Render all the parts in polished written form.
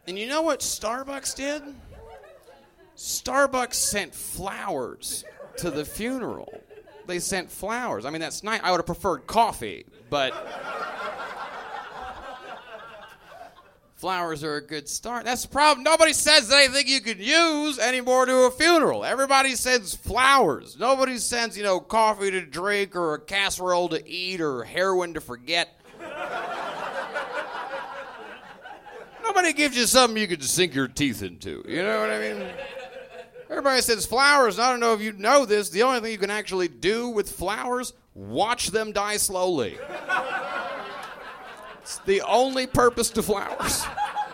And you know what Starbucks did? Starbucks sent flowers to the funeral. They sent flowers. I mean, that's nice. I would have preferred coffee, but flowers are a good start. That's the problem. Nobody says anything you could use anymore to a funeral. Everybody sends flowers. Nobody sends, coffee to drink or a casserole to eat or heroin to forget. Nobody gives you something you can sink your teeth into. You know what I mean? Everybody sends flowers. I don't know if you know this. The only thing you can actually do with flowers, watch them die slowly. It's the only purpose to flowers.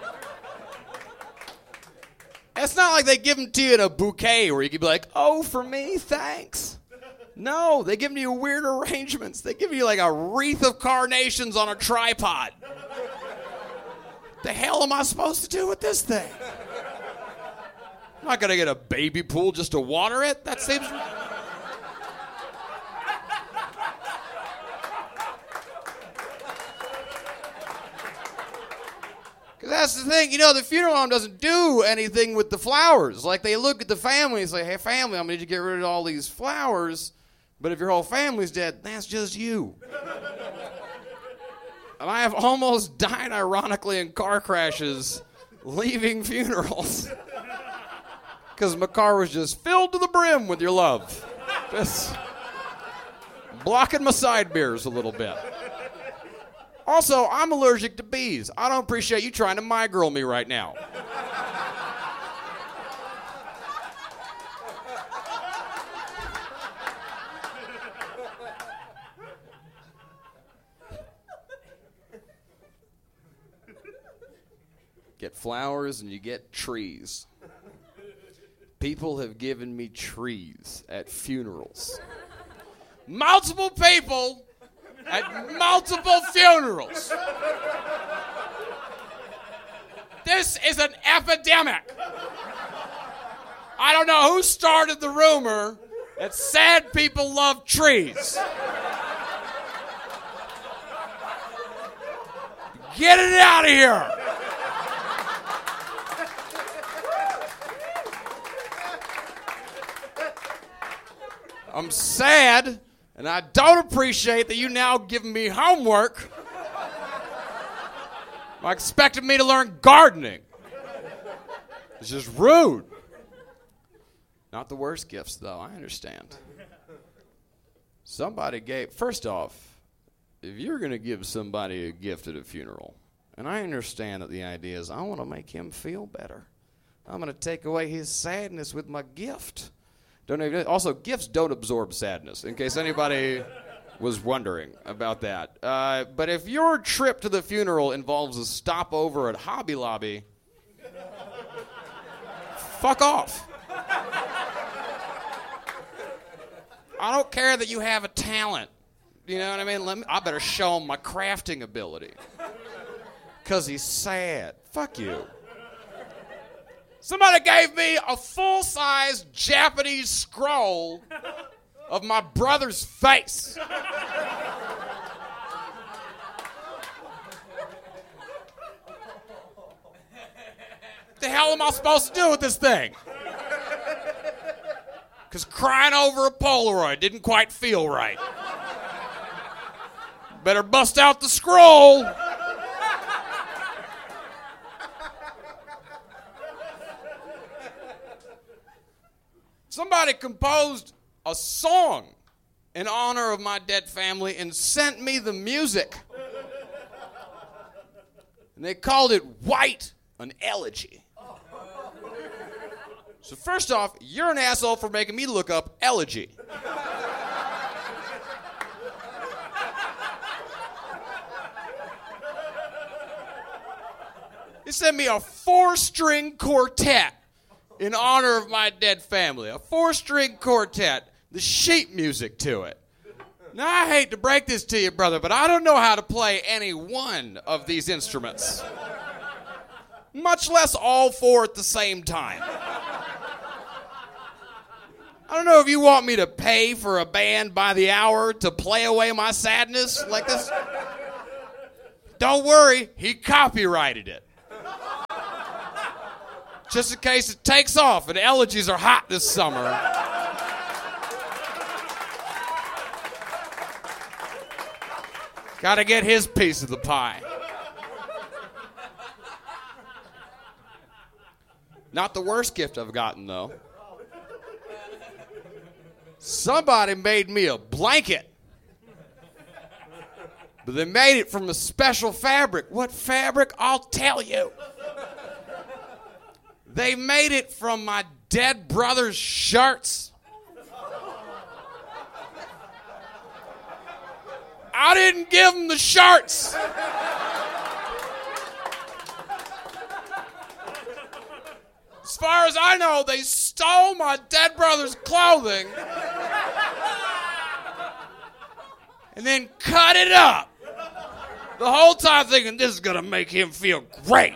It's not like they give them to you in a bouquet where you can be like, oh, for me, thanks. No, they give you weird arrangements. They give you like a wreath of carnations on a tripod. The hell am I supposed to do with this thing? I'm not going to get a baby pool just to water it. That seems... Because that's the thing. The funeral home doesn't do anything with the flowers. Like, they look at the family and say, hey, family, I'm going to need to get rid of all these flowers. But if your whole family's dead, that's just you. And I have almost died, ironically, in car crashes leaving funerals. Because my car was just filled to the brim with your love. Just blocking my side mirrors a little bit. Also, I'm allergic to bees. I don't appreciate you trying to my girl me right now. Get flowers and you get trees. People have given me trees at funerals. Multiple people at multiple funerals. This is an epidemic. I don't know who started the rumor that sad people love trees. Get it out of here. I'm sad, and I don't appreciate that you now giving me homework. I expected me to learn gardening. It's just rude. Not the worst gifts, though, I understand. First off, if you're going to give somebody a gift at a funeral, and I understand that the idea is I want to make him feel better. I'm going to take away his sadness with my gift. Also, gifts don't absorb sadness, in case anybody was wondering about that. But if your trip to the funeral involves a stopover at Hobby Lobby, fuck off. I don't care that you have a talent. You know what I mean? I better show him my crafting ability. Because he's sad. Fuck you. Somebody gave me a full-size Japanese scroll of my brother's face. What the hell am I supposed to do with this thing? Because crying over a Polaroid didn't quite feel right. Better bust out the scroll. Somebody composed a song in honor of my dead family and sent me the music. And they called it White, an Elegy. So first off, you're an asshole for making me look up elegy. They sent me a 4-string quartet in honor of my dead family. A 4-string quartet. The sheet music to it. Now, I hate to break this to you, brother, but I don't know how to play any one of these instruments. Much less all 4 at the same time. I don't know if you want me to pay for a band by the hour to play away my sadness like this. Don't worry, he copyrighted it. just in case it takes off and elegies are hot this summer. Got to get his piece of the pie. Not the worst gift I've gotten, though. Somebody made me a blanket. But they made it from a special fabric. What fabric? I'll tell you. They made it from my dead brother's shirts. I didn't give them the shirts. As far as I know, they stole my dead brother's clothing and then cut it up. The whole time thinking this is going to make him feel great.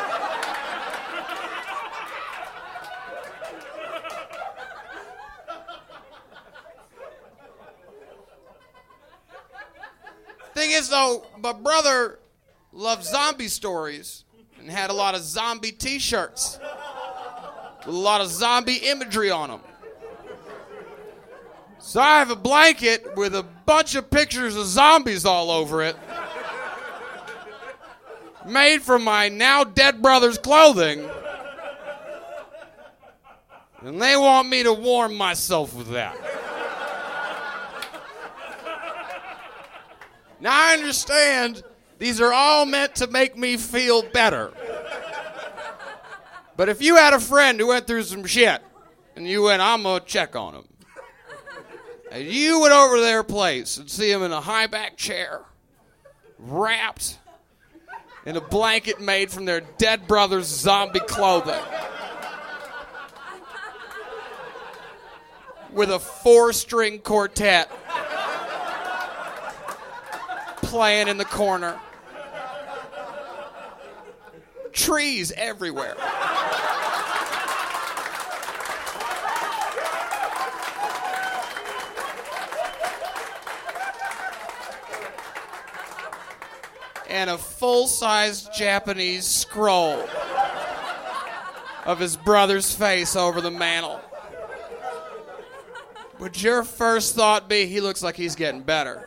Thing is, though, my brother loved zombie stories and had a lot of zombie t-shirts with a lot of zombie imagery on them. So I have a blanket with a bunch of pictures of zombies all over it, made from my now dead brother's clothing, and they want me to warm myself with that. Now I understand these are all meant to make me feel better. But if you had a friend who went through some shit, and you went, I'm going to check on him, and you went over to their place and see him in a high back chair, wrapped in a blanket made from their dead brother's zombie clothing, with a 4-string quartet playing in the corner. Trees everywhere. And a full-size Japanese scroll of his brother's face over the mantle. Would your first thought be, he looks like he's getting better?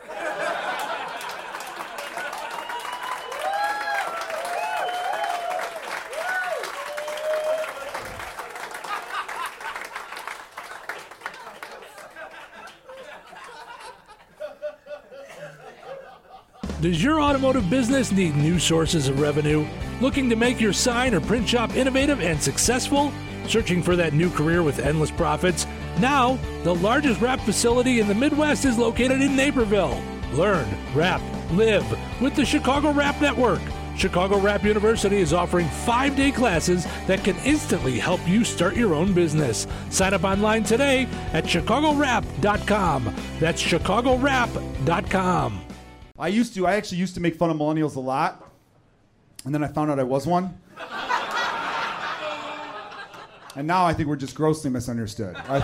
Does your automotive business need new sources of revenue? Looking to make your sign or print shop innovative and successful? Searching for that new career with endless profits? Now, the largest wrap facility in the Midwest is located in Naperville. Learn, wrap, live with the Chicago Wrap Network. Chicago Wrap University is offering 5-day classes that can instantly help you start your own business. Sign up online today at chicagowrap.com. That's chicagowrap.com. I actually used to make fun of millennials a lot, and then I found out I was one. And now I think we're just grossly misunderstood. I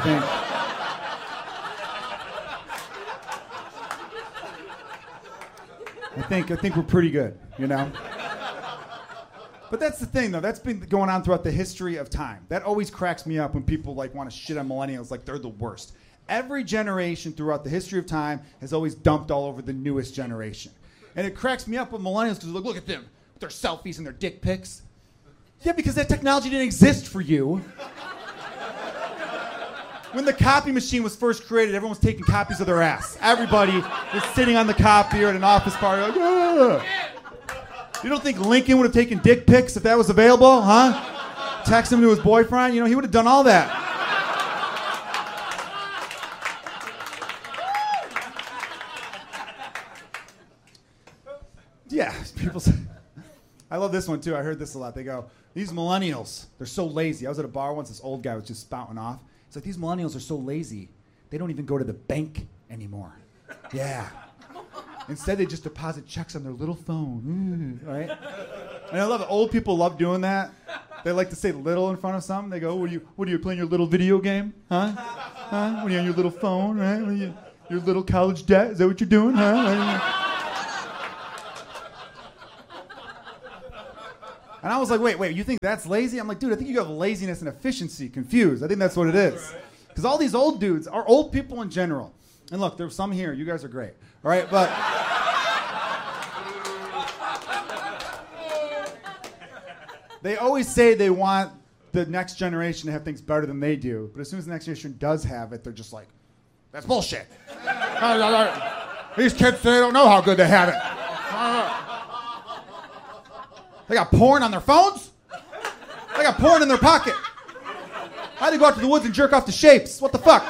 think we're pretty good, you know? But that's the thing, though. That's been going on throughout the history of time. That always cracks me up when people like want to shit on millennials like they're the worst. Every generation throughout the history of time has always dumped all over the newest generation. And it cracks me up with millennials because look at them with their selfies and their dick pics. Yeah, because that technology didn't exist for you. When the copy machine was first created, everyone was taking copies of their ass. Everybody was sitting on the copier at an office party like, ah. You don't think Lincoln would have taken dick pics if that was available, huh? Text him to his boyfriend, he would have done all that. Yeah, people say, I love this one too. I heard this a lot. They go, these millennials, they're so lazy. I was at a bar once, this old guy was just spouting off. It's like, these millennials are so lazy, they don't even go to the bank anymore. Yeah. Instead, they just deposit checks on their little phone, right? And I love it. Old people love doing that. They like to say little in front of something. They go, what are you playing your little video game? Huh? What are you on your little phone, right? Your little college debt? Is that what you're doing, huh? And I was like, wait, you think that's lazy? I'm like, dude, I think you have laziness and efficiency confused. I think that's what it is. Because all these old dudes are old people in general. And look, there's some here. You guys are great. All right, but... they always say they want the next generation to have things better than they do. But as soon as the next generation does have it, they're just like, that's bullshit. These kids, they don't know how good they have it. They got porn on their phones? They got porn in their pocket. How'd they go out to the woods and jerk off to Shapes? What the fuck?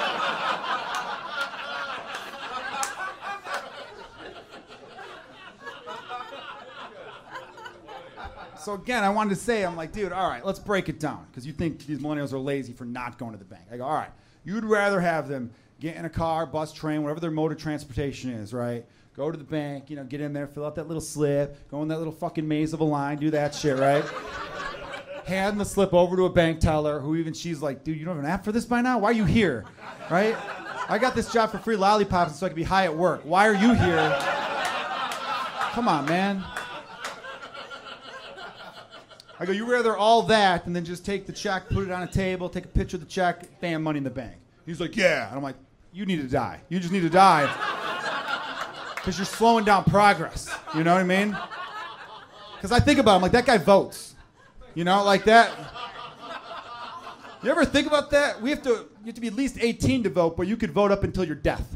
So again, I wanted to say, I'm like, dude, all right, let's break it down. Because you think these millennials are lazy for not going to the bank. I go, all right, you'd rather have them get in a car, bus, train, whatever their mode of transportation is, right? Go to the bank, get in there, fill out that little slip, go in that little fucking maze of a line, do that shit, right? Hand the slip over to a bank teller who even she's like, dude, you don't have an app for this by now? Why are you here, right? I got this job for free lollipops so I can be high at work. Why are you here? Come on, man. I go, you rather all that and then just take the check, put it on a table, take a picture of the check, bam, money in the bank. He's like, yeah. And I'm like, you need to die. You just need to die. Because you're slowing down progress. You know what I mean? Because I think about it, I'm like, that guy votes. Like that. You ever think about that? You have to be at least 18 to vote, but you could vote up until your death.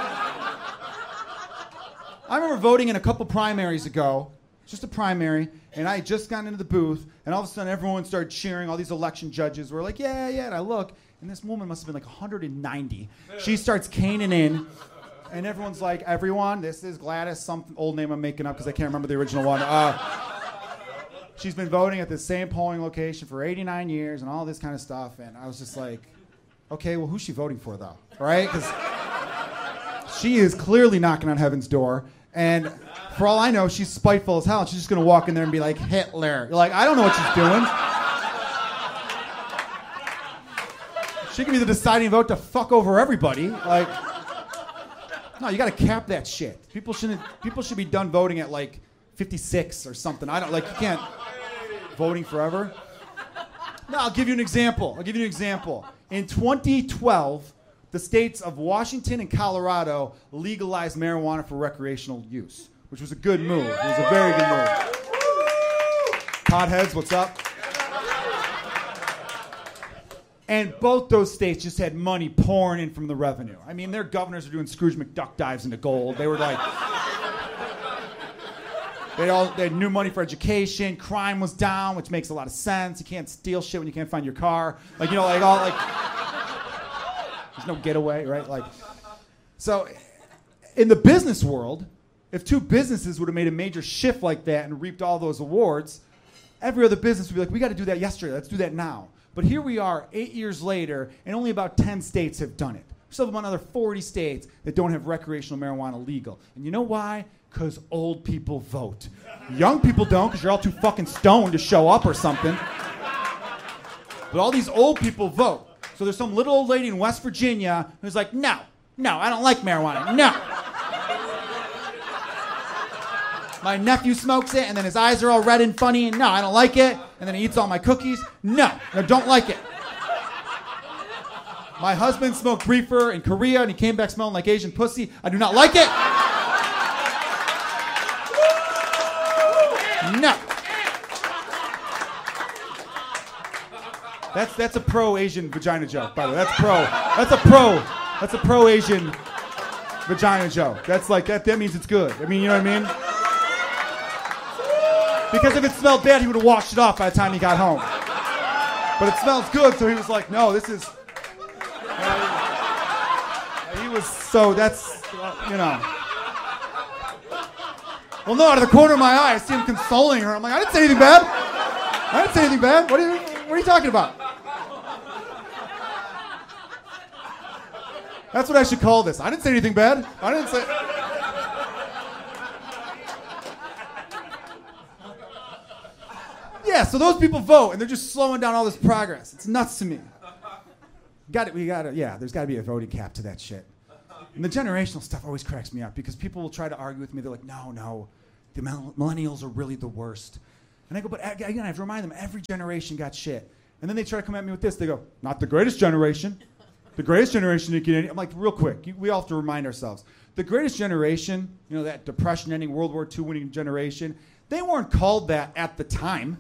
I remember voting in a couple primaries ago. Just a primary, and I had just gotten into the booth, and all of a sudden everyone started cheering. All these election judges were like, yeah, and I look, and this woman must have been like 190. She starts caning in, and everyone's like, everyone, this is Gladys, some old name I'm making up because I can't remember the original one. She's been voting at the same polling location for 89 years and all this kind of stuff, and I was just like, okay, well, who's she voting for, though, right? Because she is clearly knocking on heaven's door, and... for all I know, she's spiteful as hell, and she's just going to walk in there and be like, Hitler. You're like, I don't know what she's doing. She can be the deciding vote to fuck over everybody. Like, no, you got to cap that shit. People should be done voting at like 56 or something. You can't voting forever. No, I'll give you an example. In 2012, the states of Washington and Colorado legalized marijuana for recreational use, which was a good move. It was a very good move. Potheads, what's up? And both those states just had money pouring in from the revenue. I mean, their governors are doing Scrooge McDuck dives into gold. They were like... They had new money for education. Crime was down, which makes a lot of sense. You can't steal shit when you can't find your car. There's no getaway, right? So, in the business world... if two businesses would have made a major shift like that and reaped all those awards, every other business would be like, we got to do that yesterday. Let's do that now. But here we are 8 years later, and only about 10 states have done it. We still have about another 40 states that don't have recreational marijuana legal. And you know why? Because old people vote. Young people don't, because you're all too fucking stoned to show up or something. But all these old people vote. So there's some little old lady in West Virginia who's like, no, I don't like marijuana. No. My nephew smokes it, and then his eyes are all red and funny, and no, I don't like it. And then he eats all my cookies. No, don't like it. My husband smoked reefer in Korea, and he came back smelling like Asian pussy. I do not like it. No. That's a pro-Asian vagina joke, by the way. That's a pro-Asian vagina joke. That's like, that means it's good. I mean, you know what I mean? Because if it smelled bad, he would have washed it off by the time he got home. But it smells good, so he was like, no, this is... He was so, that's, Well, no, out of the corner of my eye, I see him consoling her. I'm like, I didn't say anything bad. What are you talking about? That's what I should call this. I didn't say anything bad. Yeah, so those people vote, and they're just slowing down all this progress. It's nuts to me. There's got to be a voting cap to that shit. And the generational stuff always cracks me up because people will try to argue with me. They're like, no, the millennials are really the worst. And I go, but again, I have to remind them, every generation got shit. And then they try to come at me with this. They go, not the greatest generation. The greatest generation didn't get any. I'm like, real quick, we all have to remind ourselves. The greatest generation, that depression-ending, World War II winning generation, they weren't called that at the time.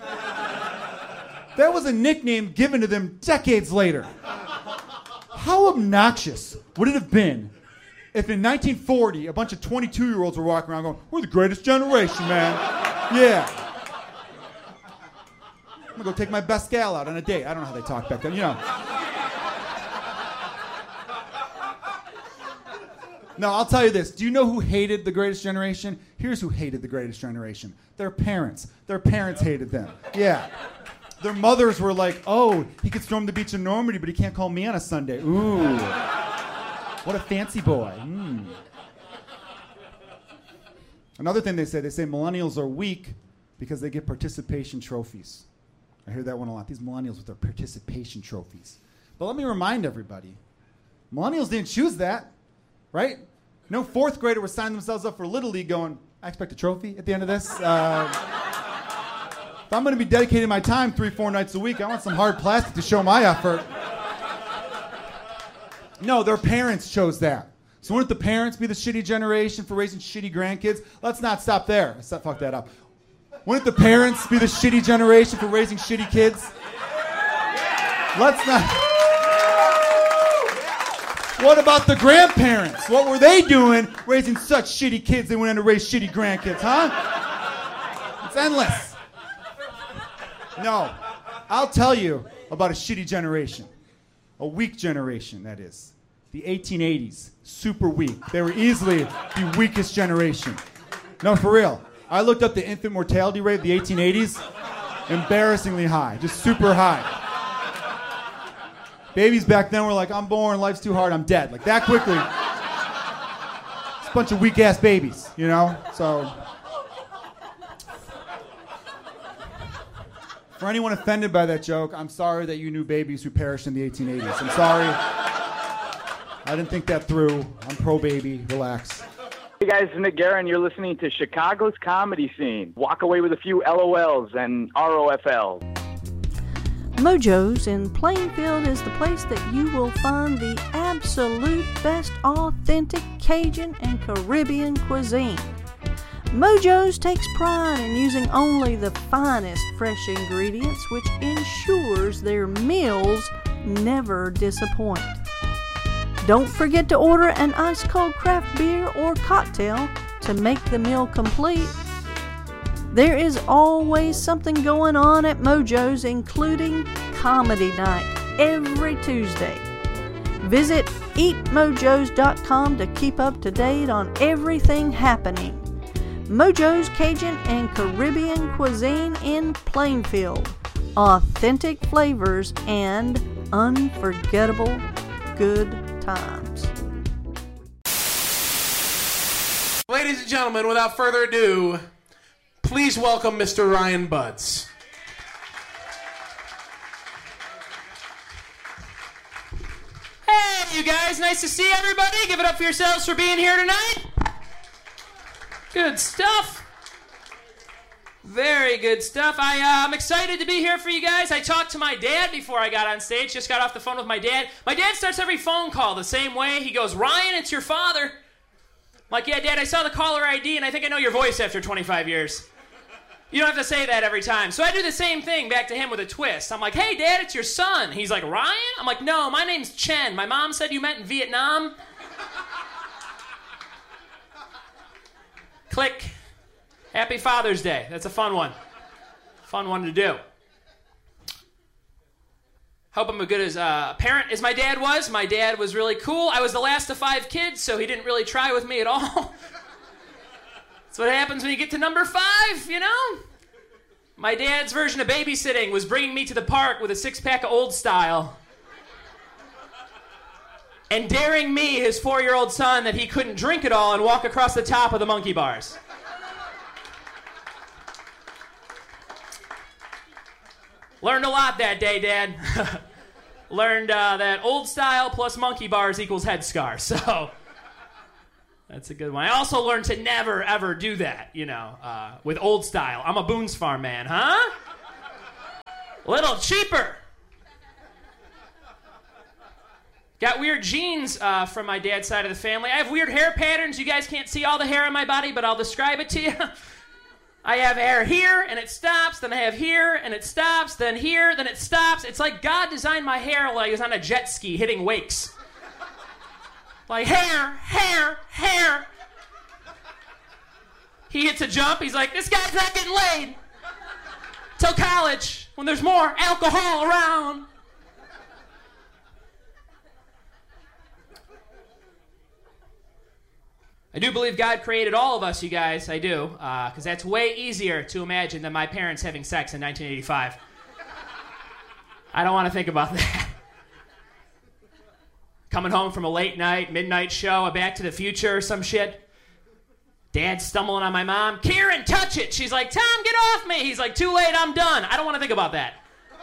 That was a nickname given to them decades later. How obnoxious would it have been if in 1940 a bunch of 22-year-olds were walking around going, we're the greatest generation, man. Yeah. I'm going to go take my best gal out on a date. I don't know how they talked back then, No, I'll tell you this. Do you know who hated the greatest generation? Here's who hated the greatest generation. Their parents. Their parents hated them. Yeah. Their mothers were like, oh, he could storm the beach in Normandy, but he can't call me on a Sunday. Ooh. What a fancy boy. Another thing they say millennials are weak because they get participation trophies. I hear that one a lot. These millennials with their participation trophies. But let me remind everybody, millennials didn't choose that. Right? No fourth grader would sign themselves up for Little League going, I expect a trophy at the end of this. If I'm going to be dedicating my time 3-4 nights a week, I want some hard plastic to show my effort. No, their parents chose that. So wouldn't the parents be the shitty generation for raising shitty grandkids? Let's not stop there. Fuck that up. Wouldn't the parents be the shitty generation for raising shitty kids? Let's not... What about the grandparents? What were they doing raising such shitty kids they went in to raise shitty grandkids, huh? It's endless. No, I'll tell you about a shitty generation. A weak generation, that is. The 1880s, super weak. They were easily the weakest generation. No, for real. I looked up the infant mortality rate of the 1880s. Embarrassingly high, just super high. Babies back then were like, I'm born, life's too hard, I'm dead. Like that quickly. It's a bunch of weak-ass babies, So, for anyone offended by that joke, I'm sorry that you knew babies who perished in the 1880s. I'm sorry. I didn't think that through. I'm pro-baby. Relax. Hey guys, it's Nick Guerin. You're listening to Chicago's comedy scene. Walk away with a few LOLs and ROFLs. Mojo's in Plainfield is the place that you will find the absolute best authentic Cajun and Caribbean cuisine. Mojo's takes pride in using only the finest fresh ingredients, which ensures their meals never disappoint. Don't forget to order an ice-cold craft beer or cocktail to make the meal complete. There is always something going on at Mojo's, including comedy night every Tuesday. Visit eatmojos.com to keep up to date on everything happening. Mojo's Cajun and Caribbean cuisine in Plainfield. Authentic flavors and unforgettable good times. Ladies and gentlemen, without further ado, please welcome Mr. Ryan Buds. Hey, you guys. Nice to see everybody. Give it up for yourselves for being here tonight. Good stuff. Very good stuff. I'm excited to be here for you guys. I talked to my dad before I got on stage. Just got off the phone with my dad. My dad starts every phone call the same way. He goes, Ryan, it's your father. I'm like, yeah, Dad, I saw the caller ID, and I think I know your voice after 25 years. You don't have to say that every time. So I do the same thing back to him with a twist. I'm like, hey, Dad, it's your son. He's like, Ryan? I'm like, no, my name's Chen. My mom said you met in Vietnam. Click. Happy Father's Day. That's a fun one. Fun one to do. Hope I'm as good as a parent as my dad was. My dad was really cool. I was the last of 5 kids, so he didn't really try with me at all. That's what happens when you get to number 5, you know? My dad's version of babysitting was bringing me to the park with a 6-pack of Old Style and daring me, his 4-year-old son, that he couldn't drink it all and walk across the top of the monkey bars. Learned a lot that day, Dad. Learned that Old Style plus monkey bars equals head scar, so That's a good one. I also learned to never, ever do that, with old style. I'm a Boone's Farm man, huh? Little cheaper. Got weird genes from my dad's side of the family. I have weird hair patterns. You guys can't see all the hair on my body, but I'll describe it to you. I have hair here, and it stops. Then I have here, and it stops. Then here, then it stops. It's like God designed my hair while I was on a jet ski hitting wakes. Like hair, hair, hair. He hits a jump. He's like, this guy's not getting laid till college when there's more alcohol around. I do believe God created all of us, you guys. I do, because that's way easier to imagine than my parents having sex in 1985. I don't want to think about that. Coming home from a late night, midnight show, a Back to the Future or some shit. Dad stumbling on my mom. Kieran, touch it. She's like, Tom, get off me. He's like, too late, I'm done. I don't want to think about that.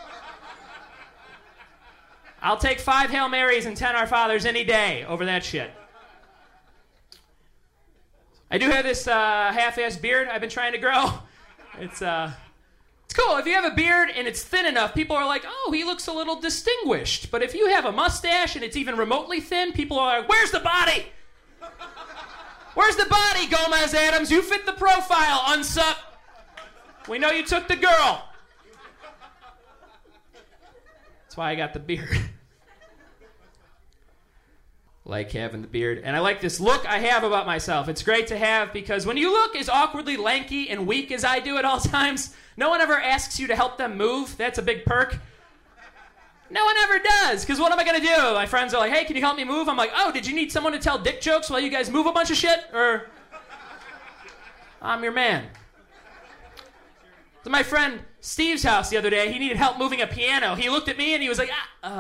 I'll take 5 Hail Marys and 10 Our Fathers any day over that shit. I do have this half-ass beard I've been trying to grow. It's cool. If you have a beard and it's thin enough, people are like, oh, he looks a little distinguished. But if you have a mustache and it's even remotely thin, people are like, where's the body? Where's the body, Gomez Adams? You fit the profile, unsup. We know you took the girl. That's why I got the beard. Like having the beard. And I like this look I have about myself. It's great to have because when you look as awkwardly lanky and weak as I do at all times, no one ever asks you to help them move. That's a big perk. No one ever does, because what am I going to do? My friends are like, hey, can you help me move? I'm like, oh, did you need someone to tell dick jokes while you guys move a bunch of shit? Or I'm your man. To my friend Steve's house the other day, he needed help moving a piano. He looked at me and he was like,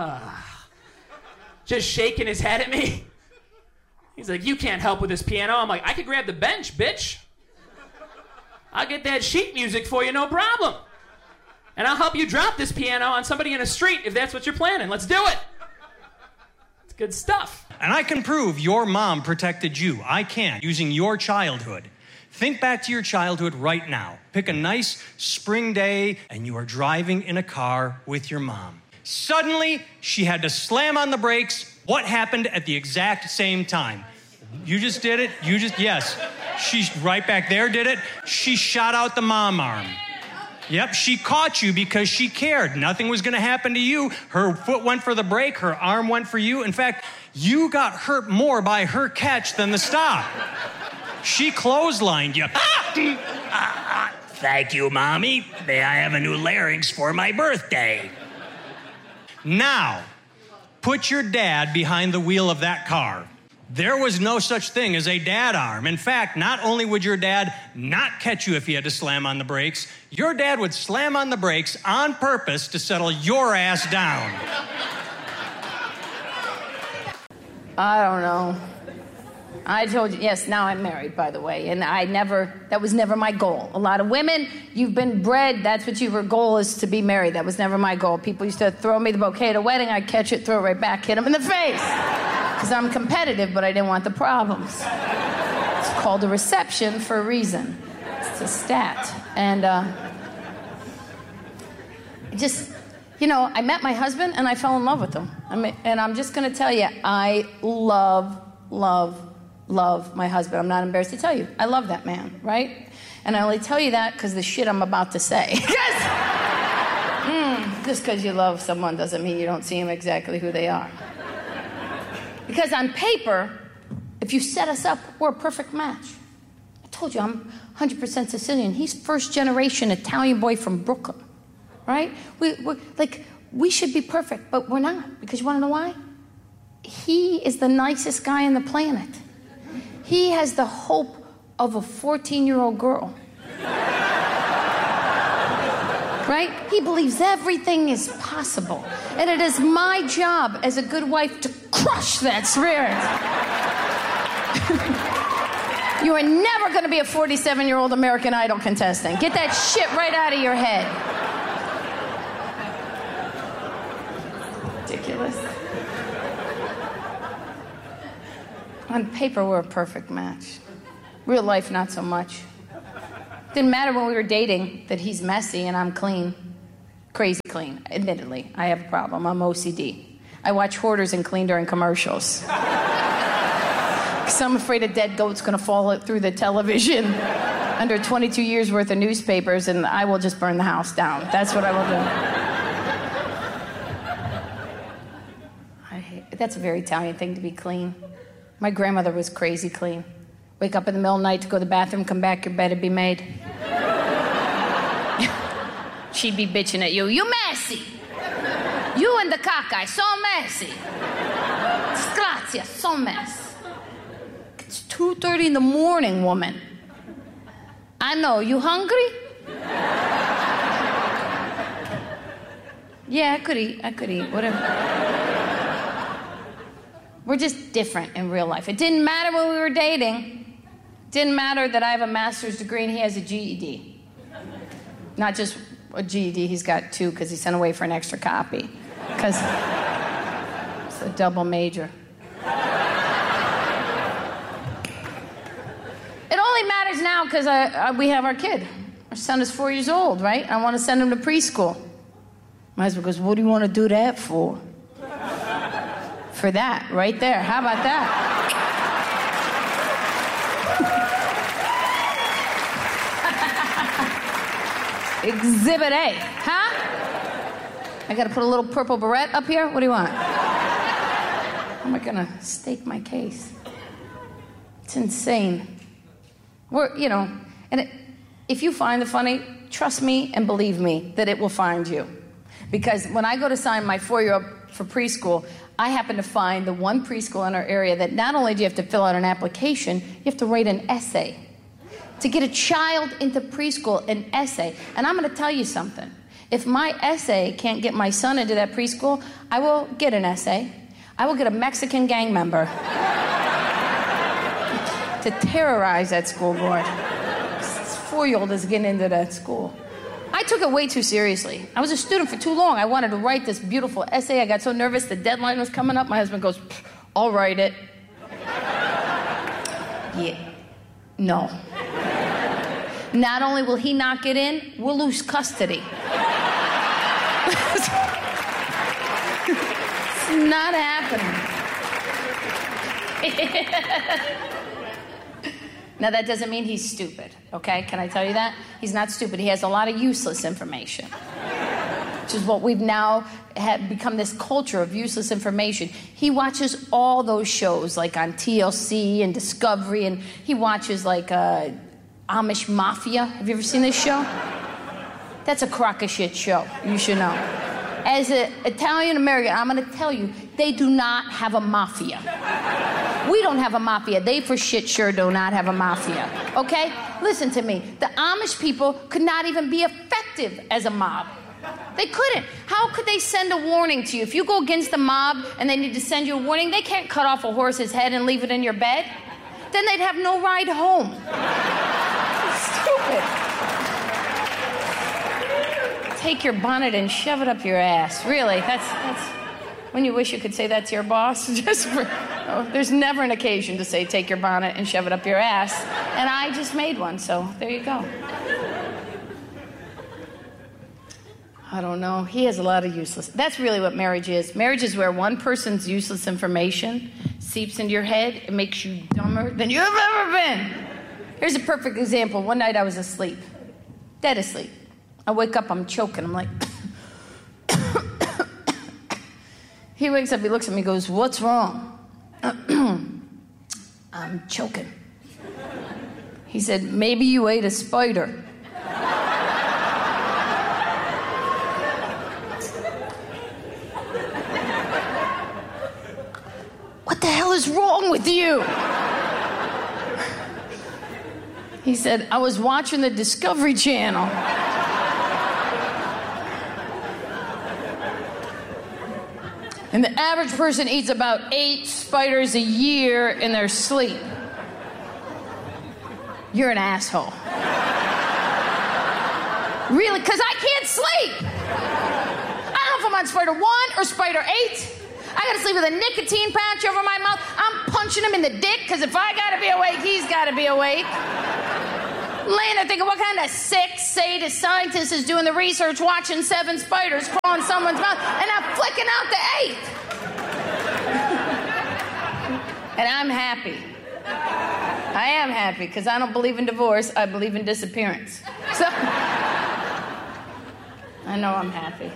just shaking his head at me. He's like, you can't help with this piano. I'm like, I could grab the bench, bitch. I'll get that sheet music for you, no problem. And I'll help you drop this piano on somebody in the street if that's what you're planning. Let's do it. It's good stuff. And I can prove your mom protected you. I can, using your childhood. Think back to your childhood right now. Pick a nice spring day, and you are driving in a car with your mom. Suddenly, she had to slam on the brakes. What happened at the exact same time? You just did it? Yes. She's right back there, did it? She shot out the mom arm. Yep, she caught you because she cared. Nothing was going to happen to you. Her foot went for the brake. Her arm went for you. In fact, you got hurt more by her catch than the stop. She clotheslined you. Thank you, Mommy. May I have a new larynx for my birthday? Now, put your dad behind the wheel of that car. There was no such thing as a dad arm. In fact, not only would your dad not catch you if he had to slam on the brakes, your dad would slam on the brakes on purpose to settle your ass down. I don't know. I told you, yes, now I'm married, by the way, and that was never my goal. A lot of women, you've been bred, that's what your goal is, to be married. That was never my goal. People used to throw me the bouquet at a wedding, I'd catch it, throw it right back, hit them in the face. Because I'm competitive, but I didn't want the problems. It's called a reception for a reason. It's a stat. And I met my husband and I fell in love with him. And I'm just going to tell you, I love my husband. I'm not embarrassed to tell you. I love that man, right? And I only tell you that because the shit I'm about to say. Just because you love someone doesn't mean you don't see them exactly who they are. Because on paper, if you set us up, we're a perfect match. I told you, I'm 100% Sicilian. He's first generation Italian boy from Brooklyn, right? We should be perfect, but we're not. Because you want to know why? He is the nicest guy on the planet. He has the hope of a 14-year-old girl. Right? He believes everything is possible. And it is my job as a good wife to crush that spirit. You are never going to be a 47-year-old American Idol contestant. Get that shit right out of your head. Ridiculous. On paper, we're a perfect match. Real life, not so much. Didn't matter when we were dating that he's messy and I'm clean. Crazy clean, admittedly. I have a problem. I'm OCD. I watch Hoarders and clean during commercials. Because I'm afraid a dead goat's going to fall through the television under 22 years worth of newspapers, and I will just burn the house down. That's what I will do. That's a very Italian thing to be clean. My grandmother was crazy clean. Wake up in the middle of the night to go to the bathroom, come back, your bed would be made. She'd be bitching at you. You messy. You and the cockeye, so messy. Disgrazia, so mess. It's 2:30 in the morning, woman. I know, you hungry? Yeah, I could eat, whatever. We're just different in real life. It didn't matter when we were dating. It didn't matter that I have a master's degree and he has a GED. Not just a GED, he's got 2 because he sent away for an extra copy. Because it's a double major. It only matters now because we have our kid. Our son is 4 years old, right? I want to send him to preschool. My husband goes, what do you want to do that for? For that, right there. How about that? Exhibit A, huh? I gotta put a little purple beret up here? What do you want? How am I gonna stake my case? It's insane. If you find the funny, trust me and believe me that it will find you. Because when I go to sign my 4-year-old for preschool, I happen to find the one preschool in our area that not only do you have to fill out an application, you have to write an essay. To get a child into preschool, an essay. And I'm going to tell you something. If my essay can't get my son into that preschool, I will get an essay. I will get a Mexican gang member to terrorize that school board. This 4-year-old is getting into that school. I took it way too seriously. I was a student for too long. I wanted to write this beautiful essay. I got so nervous the deadline was coming up. My husband goes, I'll write it. Yeah. No. Not only will he not get in, we'll lose custody. It's not happening. Now, that doesn't mean he's stupid, okay? Can I tell you that? He's not stupid. He has a lot of useless information, which is what we've now become this culture of useless information. He watches all those shows, like on TLC and Discovery, and he watches, like, Amish Mafia. Have you ever seen this show? That's a crock of shit show. You should know. As an Italian American, I'm going to tell you, they do not have a mafia. We don't have a mafia. They for shit sure do not have a mafia. Okay? Listen to me. The Amish people could not even be effective as a mob. They couldn't. How could they send a warning to you? If you go against the mob and they need to send you a warning, they can't cut off a horse's head and leave it in your bed. Then they'd have no ride home. Stupid. Take your bonnet and shove it up your ass. Really, that's when you wish you could say that to your boss. There's never an occasion to say take your bonnet and shove it up your ass. And I just made one, so there you go. I don't know. He has a lot of useless. That's really what marriage is. Marriage is where one person's useless information seeps into your head and makes you dumber than you've ever been. Here's a perfect example. One night I was asleep, dead asleep. I wake up, I'm choking. I'm like, he wakes up, he looks at me, goes, what's wrong? I'm choking. He said, maybe you ate a spider. What the hell is wrong with you? He said, I was watching the Discovery Channel. And the average person eats about 8 spiders a year in their sleep. You're an asshole. Really? Because I can't sleep. I don't know if I'm on spider 1 or spider 8. I gotta sleep with a nicotine patch over my mouth. I'm punching him in the dick, because if I gotta be awake, he's gotta be awake. Laying there thinking, what kind of sick, sadist scientist is doing the research, watching 7 spiders crawl in someone's mouth, and I'm flicking out the 8th. And I'm happy. I am happy, because I don't believe in divorce, I believe in disappearance. So, I know I'm happy.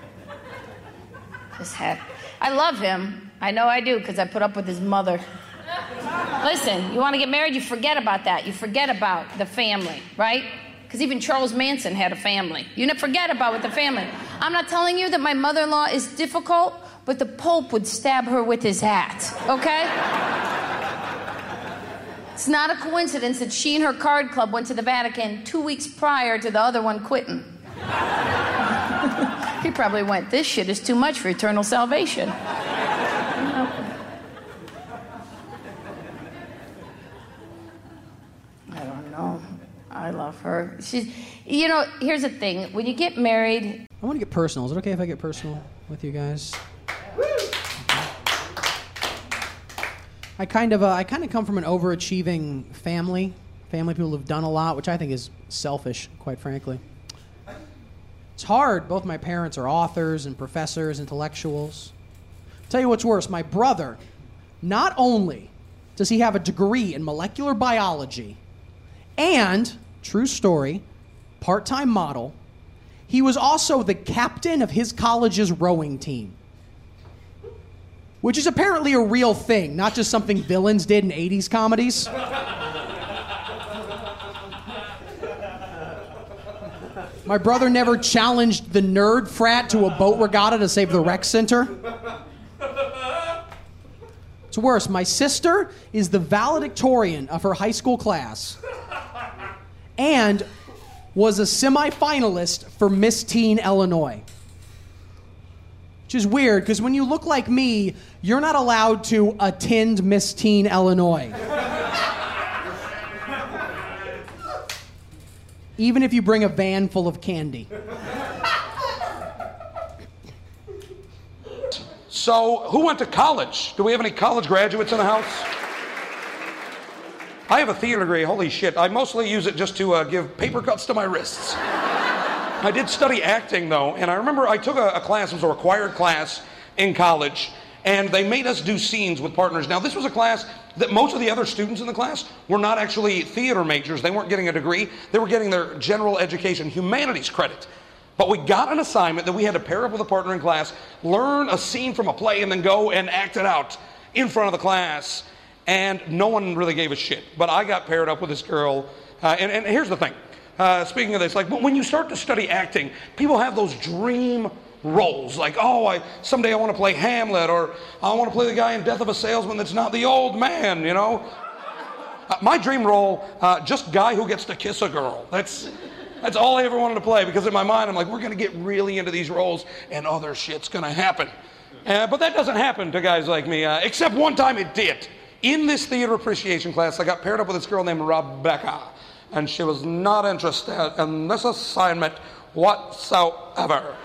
Just happy. I love him. I know I do, because I put up with his mother. Listen, you want to get married, you forget about that. You forget about the family, right? Because even Charles Manson had a family. You forget about with the family. I'm not telling you that my mother-in-law is difficult, but the Pope would stab her with his hat, okay? It's not a coincidence that she and her card club went to the Vatican 2 weeks prior to the other one quitting. He probably went, this shit is too much for eternal salvation. I don't know. I love her. She's, here's the thing. When you get married... I want to get personal. Is it okay if I get personal with you guys? I kind of come from an overachieving family people who've done a lot, which I think is selfish, quite frankly. It's hard. Both my parents are authors and professors, intellectuals. I'll tell you what's worse. My brother, not only does he have a degree in molecular biology and, true story, part-time model, he was also the captain of his college's rowing team. Which is apparently a real thing, not just something villains did in 80s comedies. My brother never challenged the nerd frat to a boat regatta to save the rec center. It's worse, my sister is the valedictorian of her high school class and was a semifinalist for Miss Teen Illinois. Which is weird, because when you look like me, you're not allowed to attend Miss Teen Illinois. Even if you bring a van full of candy. So, who went to college? Do we have any college graduates in the house? I have a theater degree, holy shit. I mostly use it just to give paper cuts to my wrists. I did study acting, though, and I remember I took a class, it was a required class in college, and they made us do scenes with partners. Now, this was a class that most of the other students in the class were not actually theater majors. They weren't getting a degree. They were getting their general education humanities credit. But we got an assignment that we had to pair up with a partner in class, learn a scene from a play, and then go and act it out in front of the class. And no one really gave a shit. But I got paired up with this girl, and here's the thing. Speaking of this, like when you start to study acting, people have those dream roles. Like, someday I want to play Hamlet, or I want to play the guy in Death of a Salesman that's not the old man, My dream role, just guy who gets to kiss a girl. That's all I ever wanted to play, because in my mind, I'm like, we're going to get really into these roles, and other shit's going to happen. But that doesn't happen to guys like me, except one time it did. In this theater appreciation class, I got paired up with this girl named Rebecca. And she was not interested in this assignment whatsoever.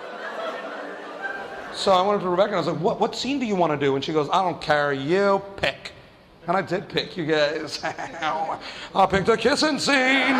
So I went up to Rebecca and I was like, what scene do you want to do? And she goes, I don't care, you pick. And I did pick, you guys. I picked a kissing scene.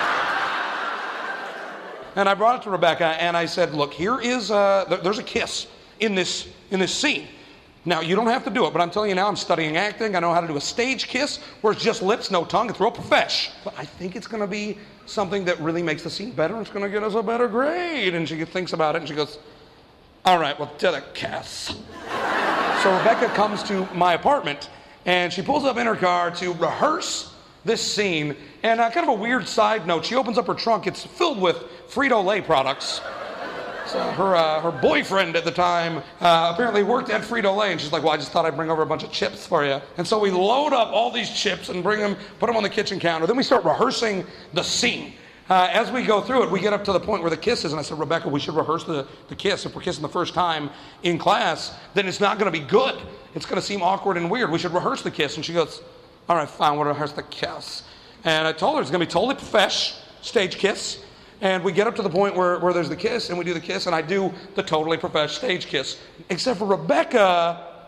And I brought it to Rebecca and I said, look, here is, there's a kiss in this scene. Now, you don't have to do it, but I'm telling you now, I'm studying acting. I know how to do a stage kiss where it's just lips, no tongue. It's real profesh. But I think it's going to be something that really makes the scene better. It's going to get us a better grade. And she thinks about it, and she goes, all right, well, do the kiss. So Rebecca comes to my apartment, and she pulls up in her car to rehearse this scene. And kind of a weird side note, she opens up her trunk. It's filled with Frito-Lay products. So her boyfriend at the time apparently worked at Frito-Lay, and she's like, well, I just thought I'd bring over a bunch of chips for you. And so we load up all these chips and put them on the kitchen counter. Then we start rehearsing the scene. As we go through it, we get up to the point where the kiss is, and I said, Rebecca, we should rehearse the kiss. If we're kissing the first time in class, then it's not going to be good. It's going to seem awkward and weird. We should rehearse the kiss. And she goes, all right, fine, we'll rehearse the kiss. And I told her it's going to be totally profesh, stage kiss. And we get up to the point where there's the kiss, and we do the kiss, and I do the totally profesh stage kiss. Except for Rebecca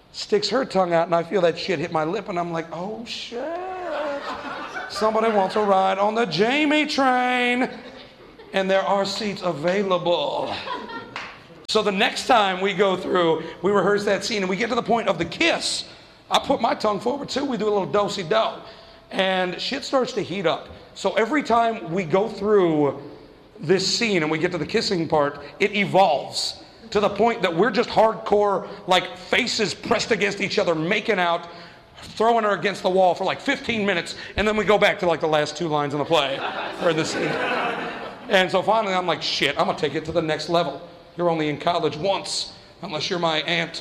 sticks her tongue out, and I feel that shit hit my lip, and I'm like, oh shit. Somebody wants a ride on the Jamie train, and there are seats available. So the next time we go through, we rehearse that scene, and we get to the point of the kiss. I put my tongue forward too. We do a little do-si-do, and shit starts to heat up. So every time we go through this scene and we get to the kissing part, it evolves to the point that we're just hardcore, like faces pressed against each other, making out, throwing her against the wall for like 15 minutes, and then we go back to like the last 2 lines in the play or the scene. And so finally I'm like, shit, I'm gonna take it to the next level. You're only in college once, unless you're my aunt.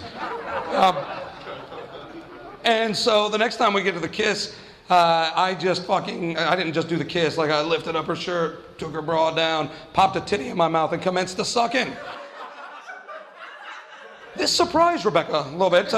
And so the next time we get to the kiss, I didn't just do the kiss, like I lifted up her shirt, took her bra down, popped a titty in my mouth, and commenced the sucking. This surprised Rebecca a little bit.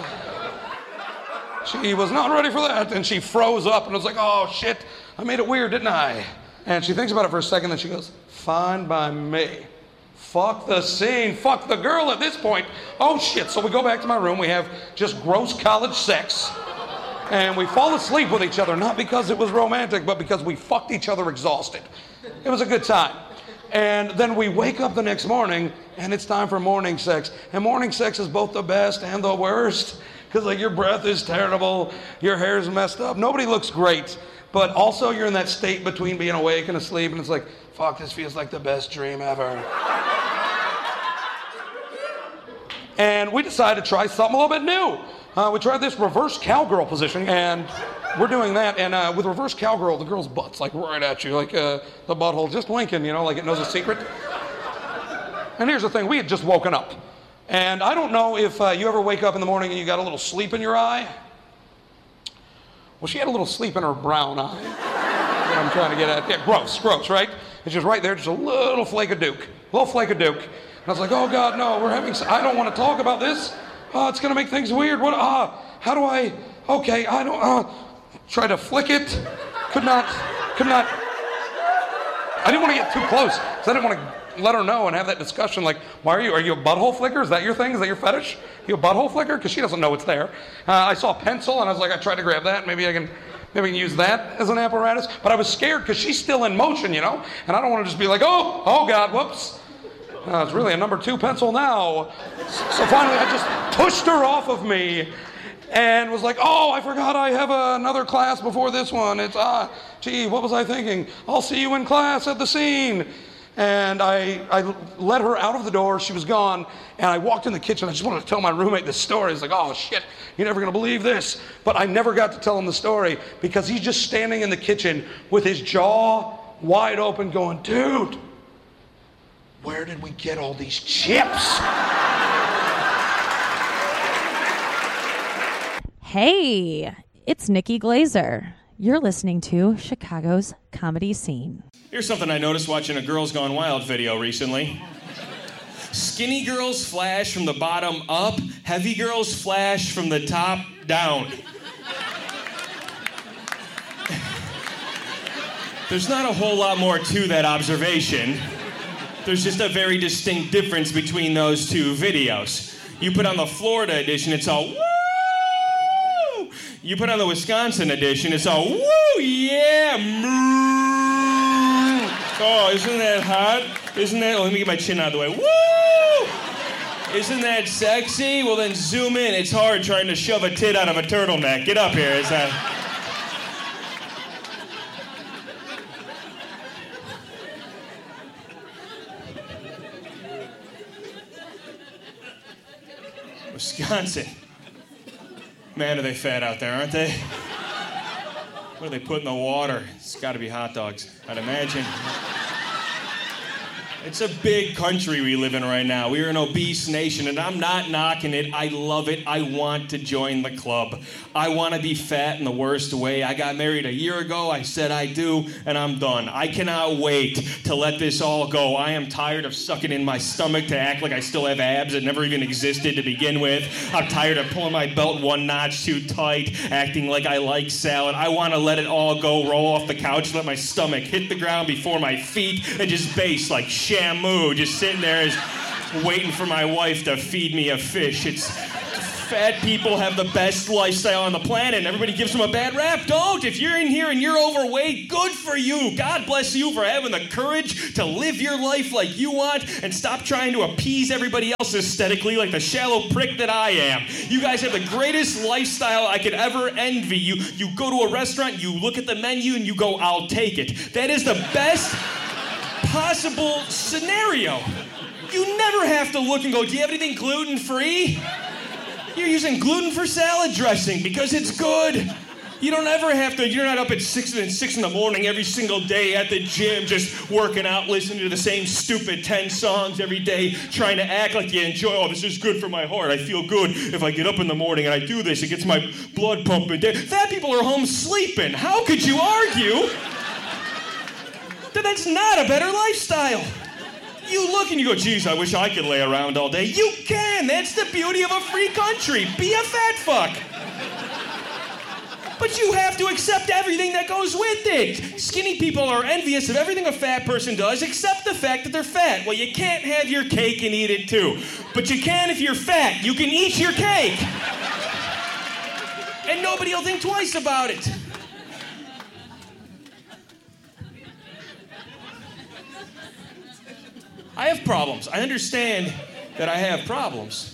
She was not ready for that, and she froze up and was like, oh shit, I made it weird, didn't I? And she thinks about it for a second, then she goes, fine by me. Fuck the scene, fuck the girl at this point. Oh shit, so we go back to my room, we have just gross college sex, and we fall asleep with each other, not because it was romantic, but because we fucked each other exhausted. It was a good time. And then we wake up the next morning, and it's time for morning sex. And morning sex is both the best and the worst, because like your breath is terrible, your hair's messed up, nobody looks great, but also you're in that state between being awake and asleep, and it's like, fuck, this feels like the best dream ever. And we decided to try something a little bit new. We tried this reverse cowgirl position, and we're doing that, and with reverse cowgirl, the girl's butt's like right at you, like the butthole just winking, you know, like it knows a secret. And here's the thing, we had just woken up. And I don't know if you ever wake up in the morning and you got a little sleep in your eye. Well, she had a little sleep in her brown eye. That's what I'm trying to get at. Yeah, gross, right? It's just right there, just a little flake of Duke. And I was like, oh God, no, I don't want to talk about this. It's going to make things weird. How do I, okay, I don't, try to flick it. Could not. I didn't want to get too close, because I didn't want to let her know and have that discussion, like, are you a butthole flicker? Is that your thing? Is that your fetish? You a butthole flicker? Because she doesn't know it's there. I saw a pencil, and I was like, I tried to grab that. Maybe I can use that as an apparatus. But I was scared, because she's still in motion, you know? And I don't want to just be like, oh God, whoops. It's really a number 2 pencil now. So finally, I just pushed her off of me and was like, oh, I forgot I have another class before this one. It's, gee, what was I thinking? I'll see you in class at the scene. And I let her out of the door. She was gone. And I walked in the kitchen. I just wanted to tell my roommate this story. He's like, oh, shit, you're never going to believe this. But I never got to tell him the story because he's just standing in the kitchen with his jaw wide open going, dude, where did we get all these chips? Hey, it's Nikki Glazer. You're listening to Chicago's Comedy Scene. Here's something I noticed watching a Girls Gone Wild video recently. Skinny girls flash from the bottom up, heavy girls flash from the top down. There's not a whole lot more to that observation. There's just a very distinct difference between those two videos. You put on the Florida edition, it's all woo! You put on the Wisconsin edition, it's all woo, yeah, moo! Oh, isn't that hot? Let me get my chin out of the way. Woo! Isn't that sexy? Well, then zoom in. It's hard trying to shove a tit out of a turtleneck. Get up here. Wisconsin. Man, are they fat out there, aren't they? What do they put in the water? It's got to be hot dogs, I'd imagine. It's a big country we live in right now. We are an obese nation, and I'm not knocking it. I love it. I want to join the club. I want to be fat in the worst way. I got married a year ago. I said I do, and I'm done. I cannot wait to let this all go. I am tired of sucking in my stomach to act like I still have abs that never even existed to begin with. I'm tired of pulling my belt one notch too tight, acting like I like salad. I want to let it all go, roll off the couch, let my stomach hit the ground before my feet, and just baste like Shamu, just sitting there waiting for my wife to feed me a fish. It's fat people have the best lifestyle on the planet and everybody gives them a bad rap. Don't. If you're in here and you're overweight, good for you. God bless you for having the courage to live your life like you want and stop trying to appease everybody else aesthetically like the shallow prick that I am. You guys have the greatest lifestyle I could ever envy. You go to a restaurant, you look at the menu and you go, I'll take it. That is the best possible scenario. You never have to look and go, do you have anything gluten-free? You're using gluten for salad dressing because it's good. You don't ever have to, you're not up at 6 in the morning every single day at the gym just working out, listening to the same stupid 10 songs every day, trying to act like you enjoy, oh, this is good for my heart. I feel good if I get up in the morning and I do this. It gets my blood pumping. Fat people are home sleeping. How could you argue that that's not a better lifestyle? You look and you go, geez, I wish I could lay around all day. You can. That's the beauty of a free country. Be a fat fuck. But you have to accept everything that goes with it. Skinny people are envious of everything a fat person does except the fact that they're fat. Well, you can't have your cake and eat it too. But you can if you're fat. You can eat your cake. And nobody will think twice about it. I have problems. I understand that I have problems.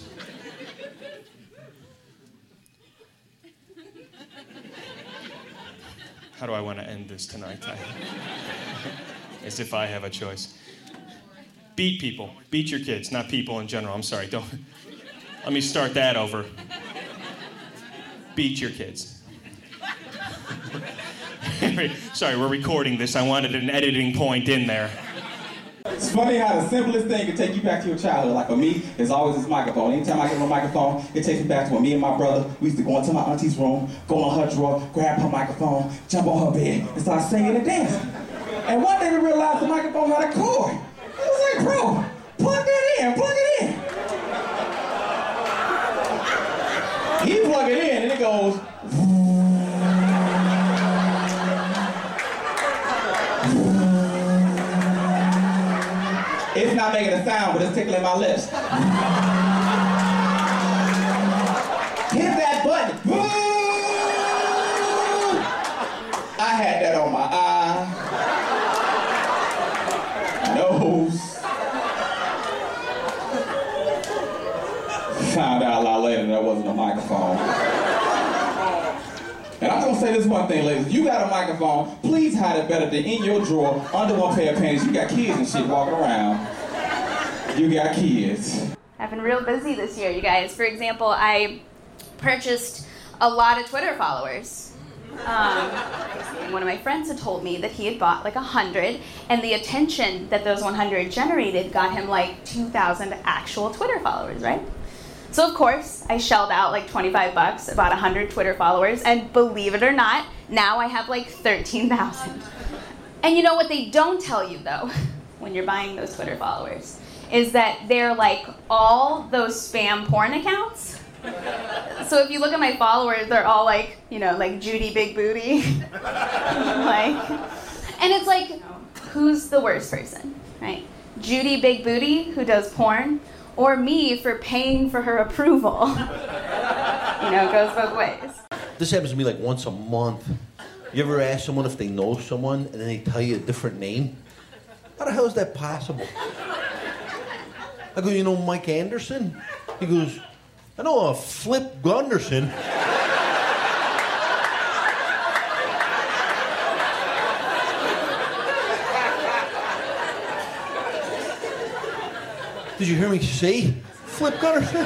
How do I want to end this tonight? As if I have a choice. Beat people. Beat your kids, not people in general. I'm sorry. Don't. Let me start that over. Beat your kids. Sorry, we're recording this. I wanted an editing point in there. It's funny how the simplest thing can take you back to your childhood. Like for me, it's always this microphone. Anytime I get on a microphone, it takes me back to when me and my brother, we used to go into my auntie's room, go on her drawer, grab her microphone, jump on her bed, and start singing and dancing. And one day we realized the microphone had a cord. It was like, bro, plug that in, plug it in. You plug it in and it goes, it's not making a sound, but it's tickling my lips. Hit that button. I had that on my eye, nose. Found out a lot later that wasn't a microphone. And I'm gonna say this one thing, ladies. If you got a microphone, please hide it better than in your drawer, under one pair of panties. You got kids and shit walking around. You got kids. I've been real busy this year, you guys. For example, I purchased a lot of Twitter followers. One of my friends had told me that he had bought like 100, and the attention that those 100 generated got him like 2,000 actual Twitter followers, right? So of course, I shelled out like $25, about 100 Twitter followers, and believe it or not, now I have like 13,000. And you know what they don't tell you though, when you're buying those Twitter followers, is that they're like all those spam porn accounts. So if you look at my followers, they're all like, you know, like Judy Big Booty. Like, and it's like, who's the worst person, right? Judy Big Booty, who does porn, or me for paying for her approval. You know, it goes both ways. This happens to me like once a month. You ever ask someone if they know someone and then they tell you a different name? How the hell is that possible? I go, you know Mike Anderson? He goes, I know a Flip Gunderson. Did you hear me say Flip Gunderson?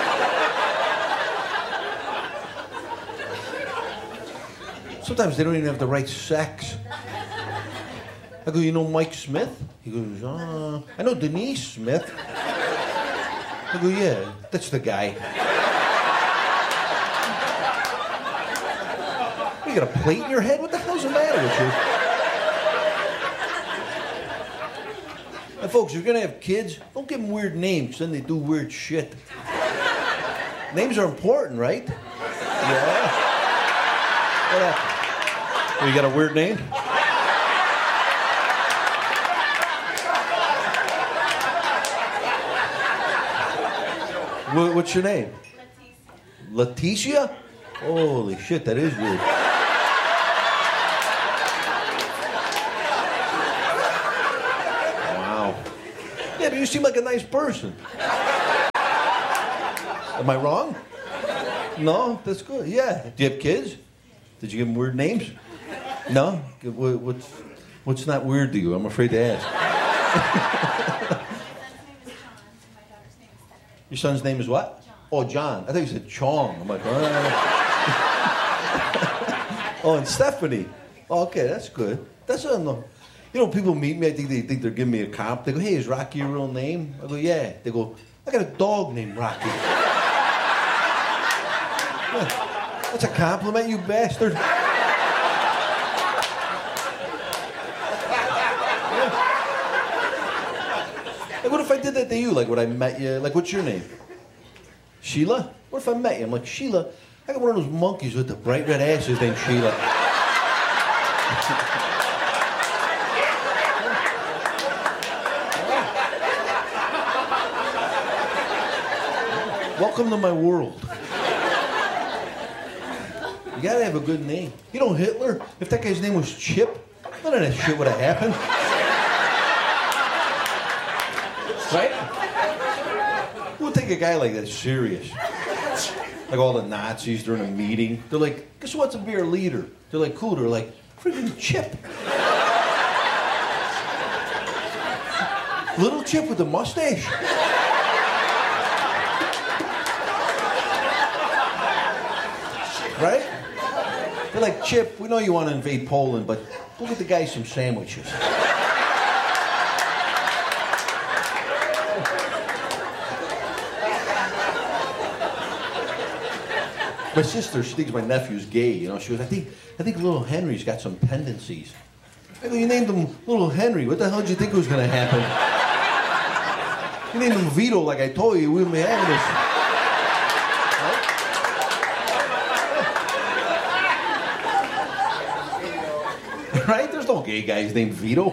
Sometimes they don't even have the right sex. I go, you know Mike Smith? He goes, I know Denise Smith. I go, yeah, that's the guy. You got a plate in your head? What the hell's the matter with you? And folks, if you're gonna have kids, don't give them weird names, then they do weird shit. Names are important, right? Yeah. What happened? Oh, you got a weird name? What's your name? Leticia? Holy shit, that is weird. Wow. Yeah, but you seem like a nice person. Am I wrong? No? That's good. Yeah. Do you have kids? Did you give them weird names? No? What's not weird to you? I'm afraid to ask. Your son's name is what? Oh, John. I thought you said Chong. I'm like, oh, and Stephanie. Oh, okay, that's good. That's no. You know, people meet me, I think they think they're giving me a comp. They go, hey, is Rocky your real name? I go, yeah. They go, I got a dog named Rocky. Yeah, that's a compliment, you bastard. Like, what if I did that to you? Like, when I met you, like, what's your name? Sheila? What if I met you? I'm like, Sheila, I got one of those monkeys with the bright red asses named Sheila. Welcome to my world. You gotta have a good name. You know Hitler? If that guy's name was Chip, none of that shit would have happened. Right? Who would take a guy like that serious? Like all the Nazis during a meeting. They're like, guess what's a beer leader? They're like, cool. They're like, freaking Chip. Little Chip with the mustache. Right? They're like, Chip, we know you want to invade Poland, but go get the guy some sandwiches. My sister, she thinks my nephew's gay, you know. She goes, I think little Henry's got some tendencies. I go, you named him Little Henry. What the hell did you think was going to happen? You named him Vito like I told you. We wouldn't be having this. Right? There's no gay guys named Vito.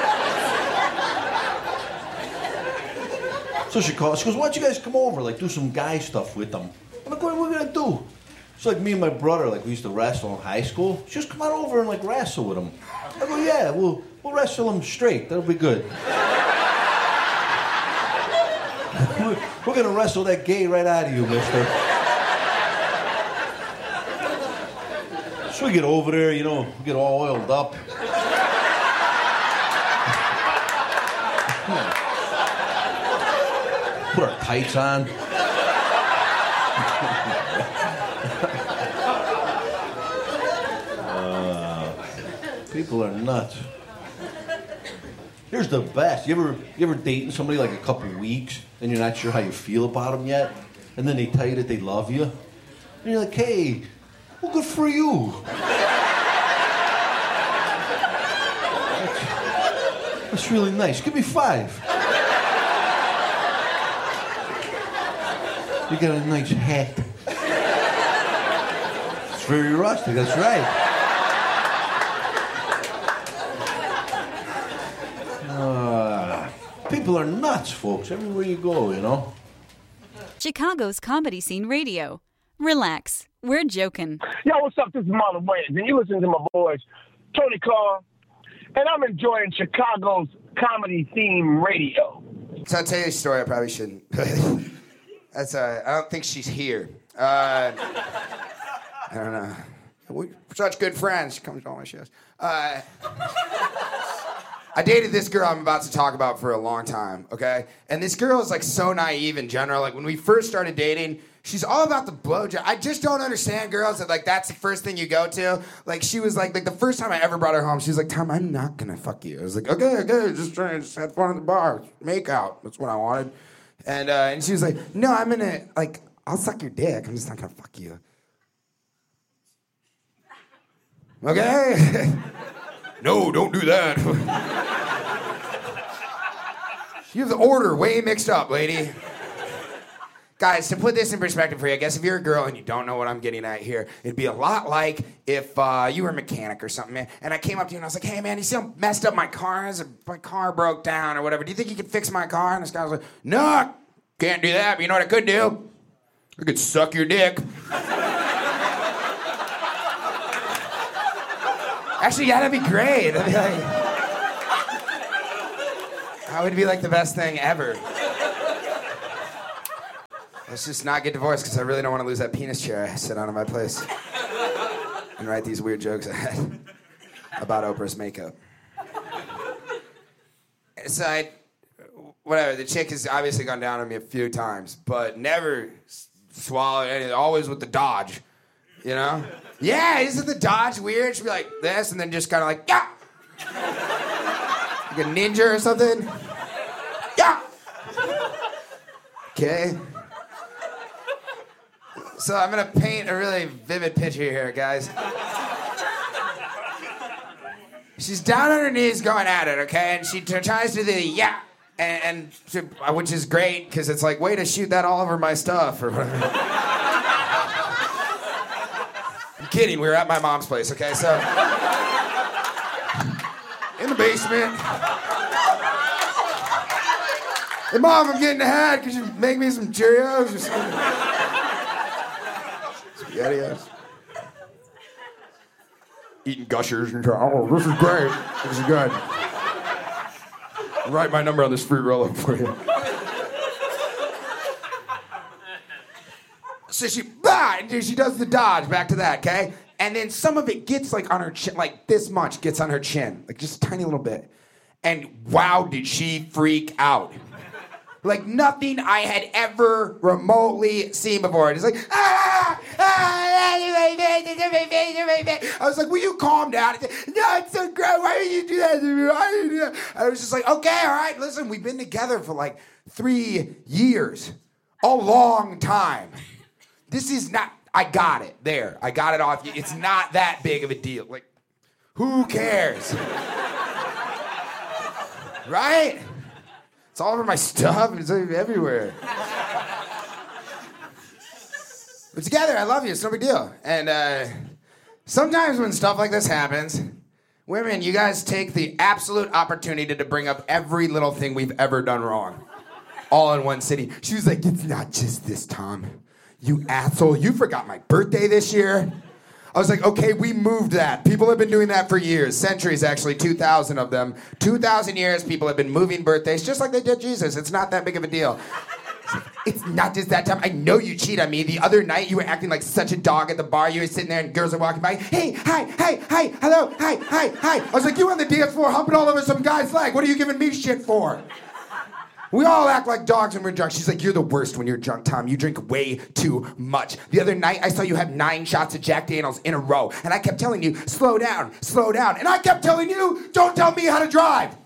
So she calls. She goes, why don't you guys come over? Like, do some guy stuff with them. I'm like, what are we going to do? It's like me and my brother, like, we used to wrestle in high school. She just come on over and, like, wrestle with him. I go, yeah, we'll wrestle him straight. That'll be good. We're going to wrestle that gay right out of you, mister. So we get over there, you know, we get all oiled up. Put our tights on. People are nuts. Here's the best. You ever dating somebody like a couple weeks and you're not sure how you feel about them yet? And then they tell you that they love you? And you're like, hey, well, good for you. That's really nice. Give me 5. You got a nice hat. It's very rustic, that's right. People are nuts, folks, everywhere you go, you know? Chicago's Comedy Scene Radio. Relax. We're joking. Yo, what's up? This is Marlon Wayans, and you listen to my boys, Tony Carr, and I'm enjoying Chicago's Comedy Scene Radio. So I'll tell you a story I probably shouldn't. That's I don't think she's here. I don't know. We're such good friends. She comes to all my shows. I dated this girl I'm about to talk about for a long time, okay? And this girl is, like, so naive in general. Like, when we first started dating, she's all about the blowjob. I just don't understand girls that, like, that's the first thing you go to. Like, she was like the first time I ever brought her home, she was like, Tom, I'm not gonna fuck you. I was like, okay, just have fun at the bar. Make out. That's what I wanted. And she was like, no, I'm gonna, like, I'll suck your dick. I'm just not gonna fuck you. Okay? No, don't do that. You have the order way mixed up, lady. Guys, to put this in perspective for you, I guess if you're a girl and you don't know what I'm getting at here, it'd be a lot like if you were a mechanic or something, man, and I came up to you and I was like, hey, man, you see how messed up my car is? My car broke down or whatever. Do you think you could fix my car? And this guy was like, no, can't do that, but you know what I could do? I could suck your dick. Actually, yeah, that'd be great. That would be like the best thing ever. Let's just not get divorced because I really don't want to lose that penis chair I sit on in my place and write these weird jokes I had about Oprah's makeup. So whatever, the chick has obviously gone down on me a few times, but never swallowed anything, always with the dodge, you know? Yeah, isn't the dodge weird? She'd be like this and then just kind of like, yeah! Like a ninja or something? Yeah! Okay. So I'm gonna paint a really vivid picture here, guys. She's down on her knees going at it, okay? And she tries to do the yeah, and which is great, because it's like, way to shoot that all over my stuff, or whatever. I'm kidding, we were at my mom's place, okay? So, in the basement. Hey, Mom, I'm getting ahead. Could you make me some Cheerios or something? SpaghettiOs. Eating Gushers and oh, this is great. This is good. Write my number on this fruit roll-up for you. So she does the dodge, back to that, okay? And then some of it gets like on her chin, like this much gets on her chin, like just a tiny little bit. And wow, did she freak out. Like nothing I had ever remotely seen before. It's like, I was like, will you calm down? No, it's so great. Why did you do that to me? Why did you do that? I was just like, okay, all right, listen, we've been together for like 3 years. A long time. This is not, I got it there. I got it off you. It's not that big of a deal. Like, who cares? Right? It's all over my stuff. It's everywhere. We're together. I love you. It's no big deal. And sometimes when stuff like this happens, women, you guys take the absolute opportunity to bring up every little thing we've ever done wrong. All in one city. She was like, it's not just this, Tom. You asshole. You forgot my birthday this year. I was like, okay, we moved that. People have been doing that for years, centuries actually, 2,000 of them. 2,000 years, people have been moving birthdays just like they did Jesus. It's not that big of a deal. It's not just that time. I know you cheat on me. The other night, you were acting like such a dog at the bar. You were sitting there and girls are walking by. Hey, hi, hello, hi. I was like, you on the dance floor humping all over some guy's leg. What are you giving me shit for? We all act like dogs when we're drunk. She's like, you're the worst when you're drunk, Tom. You drink way too much. The other night, I saw you have 9 shots of Jack Daniels in a row. And I kept telling you, slow down. And I kept telling you, don't tell me how to drive.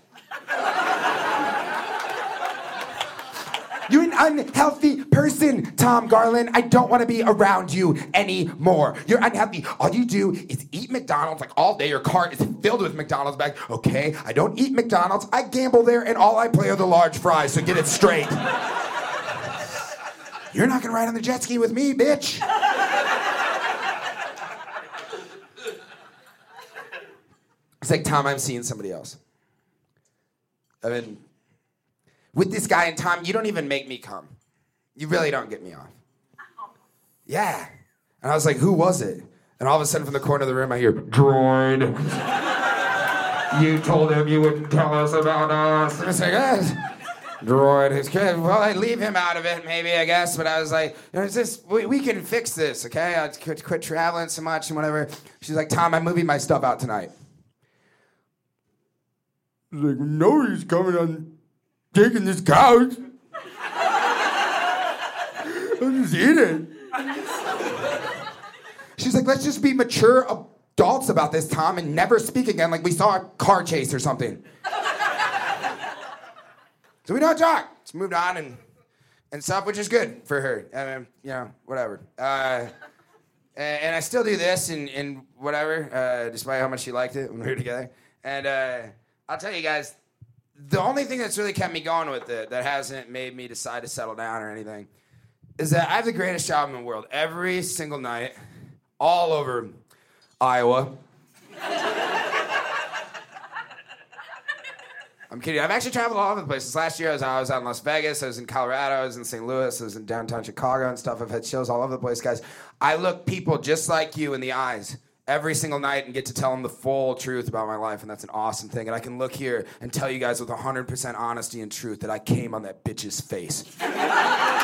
You're an unhealthy person, Tom Garland. I don't want to be around you anymore. You're unhealthy. All you do is eat McDonald's like all day. Your car is filled with McDonald's bags. Okay, I don't eat McDonald's. I gamble there, and all I play are the large fries, so get it straight. You're not going to ride on the jet ski with me, bitch. It's like, Tom, I'm seeing somebody else. I mean, with this guy, and Tom, you don't even make me come. You really don't get me off. Yeah. And I was like, who was it? And all of a sudden from the corner of the room, I hear, droid. You told him you wouldn't tell us about us. And I was like, droid is good. Well, I'd leave him out of it, maybe, I guess. But I was like, it's just, we can fix this, okay? I quit traveling so much and whatever. She's like, Tom, I'm moving my stuff out tonight. I was like, no, he's coming on taking this couch. I'm just eating. She's like, let's just be mature adults about this, Tom, and never speak again like we saw a car chase or something. So we don't talk. Just moved on and stuff, which is good for her. You know, whatever. And I still do this and whatever, despite how much she liked it when we were together. And I'll tell you guys, the only thing that's really kept me going with it, that hasn't made me decide to settle down or anything, is that I have the greatest job in the world. Every single night, all over Iowa. I'm kidding. I've actually traveled all over the places. Last year I was out in Las Vegas, I was in Colorado, I was in St. Louis, I was in downtown Chicago and stuff. I've had shows all over the place, guys. I look people just like you in the eyes every single night and get to tell them the full truth about my life, and that's an awesome thing. And I can look here and tell you guys with 100% honesty and truth that I came on that bitch's face.